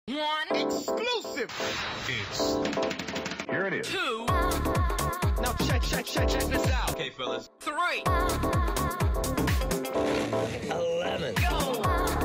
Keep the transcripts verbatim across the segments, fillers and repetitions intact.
One exclusive. It's here it is. Two. Now check, check, check, check this out. Okay, fellas. Three. Eleven. Go.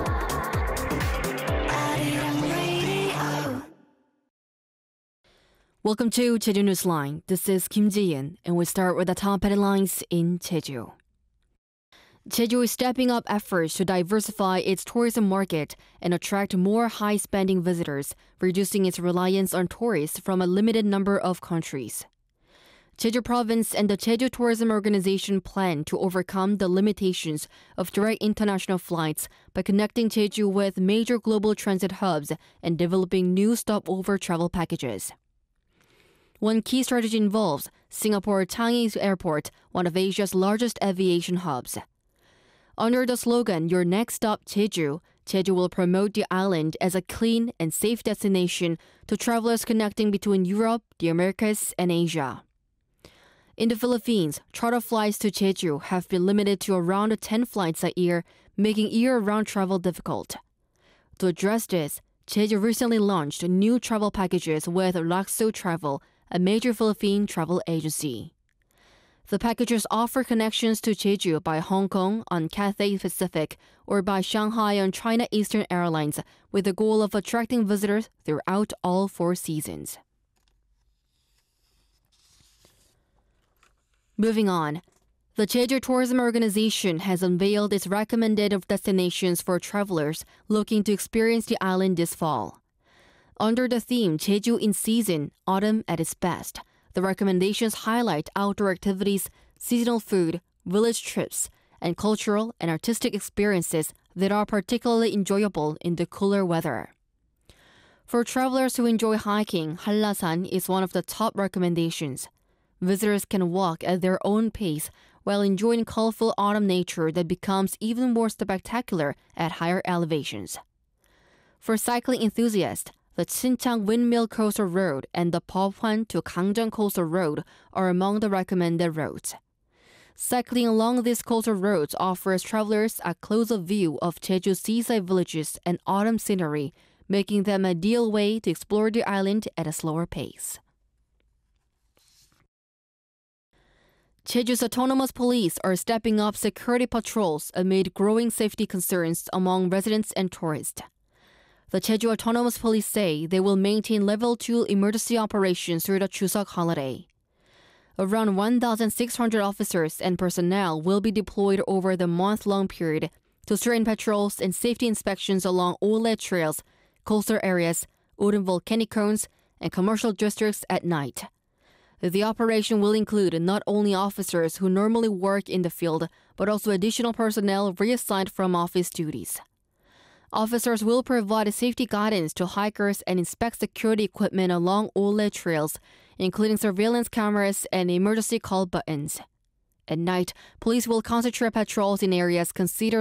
Welcome to Jeju Newsline. This is Kim Ji-in, and we start with the top headlines in Jeju. Jeju is stepping up efforts to diversify its tourism market and attract more high-spending visitors, reducing its reliance on tourists from a limited number of countries. Jeju Province and the Jeju Tourism Organization plan to overcome the limitations of direct international flights by connecting Jeju with major global transit hubs and developing new stopover travel packages. One key strategy involves Singapore Changi Airport, one of Asia's largest aviation hubs. Under the slogan, Your Next Stop Jeju, Jeju will promote the island as a clean and safe destination to travelers connecting between Europe, the Americas, and Asia. In the Philippines, charter flights to Jeju have been limited to around ten flights a year, making year-round travel difficult. To address this, Jeju recently launched new travel packages with Lakso Travel, a major Philippine travel agency. The packages offer connections to Jeju by Hong Kong on Cathay Pacific or by Shanghai on China Eastern Airlines, with the goal of attracting visitors throughout all four seasons. Moving on, the Jeju Tourism Organization has unveiled its recommended destinations for travelers looking to experience the island this fall. Under the theme Jeju in Season, Autumn at its Best, the recommendations highlight outdoor activities, seasonal food, village trips, and cultural and artistic experiences that are particularly enjoyable in the cooler weather. For travelers who enjoy hiking, Hallasan is one of the top recommendations. Visitors can walk at their own pace while enjoying colorful autumn nature that becomes even more spectacular at higher elevations. For cycling enthusiasts, the Sinchang Windmill Coastal Road and the Pohwan to Gangjeong Coastal Road are among the recommended routes. Cycling along these coastal roads offers travelers a close-up view of Jeju's seaside villages and autumn scenery, making them an ideal way to explore the island at a slower pace. Jeju's autonomous police are stepping up security patrols amid growing safety concerns among residents and tourists. The Jeju Autonomous Police say they will maintain Level two emergency operations through the Chuseok holiday. Around one thousand six hundred officers and personnel will be deployed over the month-long period to strengthen patrols and safety inspections along Ole trails, coastal areas, wooden volcanic cones, and commercial districts at night. The operation will include not only officers who normally work in the field, but also additional personnel reassigned from office duties. Officers will provide safety guidance to hikers and inspect security equipment along Ole trails, including surveillance cameras and emergency call buttons. At night, police will concentrate patrols in areas considered